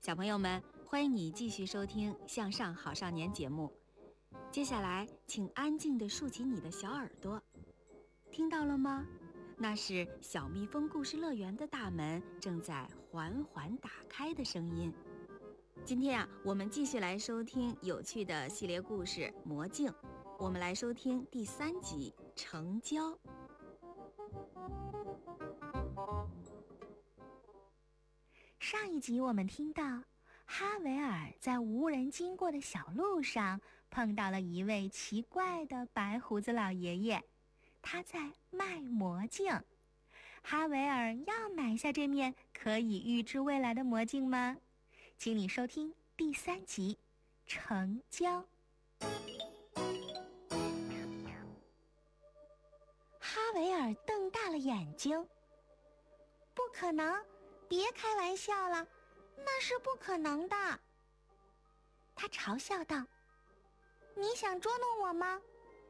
小朋友们，欢迎你继续收听《向上好少年》节目。接下来，请安静地竖起你的小耳朵，听到了吗？那是小蜜蜂故事乐园的大门正在缓缓打开的声音。今天我们继续来收听有趣的系列故事《魔镜》，我们来收听第3集《成交》。 上一集我们听到，哈维尔在无人经过的小路上碰到了一位奇怪的白胡子老爷爷，他在卖魔镜。哈维尔要买下这面可以预知未来的魔镜吗？请你收听第3集《成交》。哈维尔瞪大了眼睛，不可能，别开玩笑了，那是不可能的。他嘲笑道：“你想捉弄我吗？”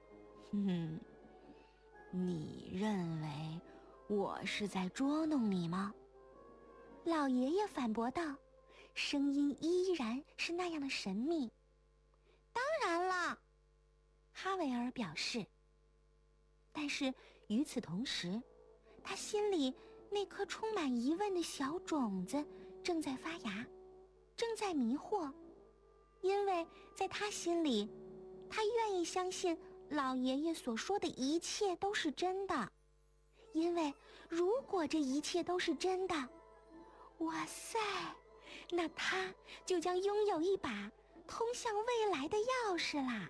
你认为我是在捉弄你吗？ 老爷爷反驳道，声音依然是那样的神秘。当然了，哈维尔表示。但是与此同时，他心里那颗充满疑问的小种子正在发芽，正在迷惑，因为在他心里，他愿意相信老爷爷所说的一切都是真的，因为如果这一切都是真的，哇塞，那他就将拥有一把通向未来的钥匙啦。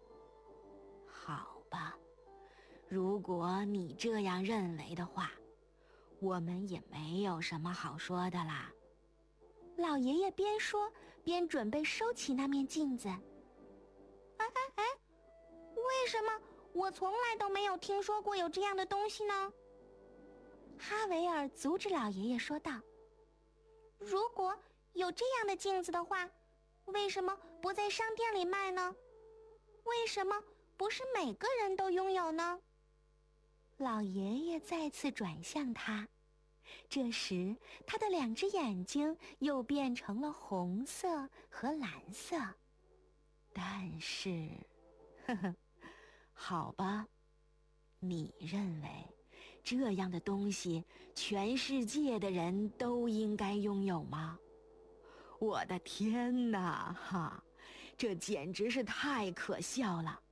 好吧，如果你这样认为的话，我们也没有什么好说的啦。 老爷爷边说边准备收起那面镜子。为什么我从来都没有听说过有这样的东西呢？哈维尔阻止老爷爷说道，如果有这样的镜子的话，为什么不在商店里卖呢？为什么不是每个人都拥有呢？老爷爷再次转向他，这时他的2只眼睛又变成了红色和蓝色。 但是，好吧，你认为这样的东西全世界的人都应该拥有吗？我的天哪，这简直是太可笑了！